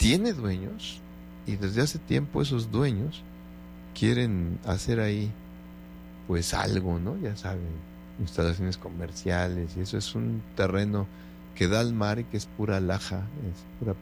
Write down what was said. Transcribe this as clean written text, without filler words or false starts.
tiene dueños y desde hace tiempo esos dueños quieren hacer ahí pues algo, ¿no? Ya saben, instalaciones comerciales y eso es un terreno que da al mar y que es pura laja, es pura